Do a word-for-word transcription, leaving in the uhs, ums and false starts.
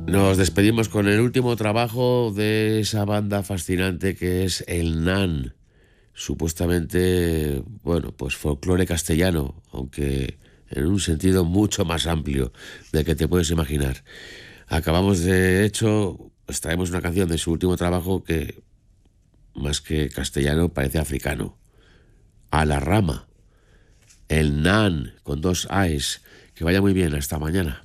Nos despedimos con el último trabajo de esa banda fascinante que es el Nan. Supuestamente, bueno, pues folclore castellano, aunque en un sentido mucho más amplio del que te puedes imaginar. Acabamos de hecho, pues traemos una canción de su último trabajo que, más que castellano, parece africano. A la rama. El Nan, con dos A's. Que vaya muy bien. Hasta mañana.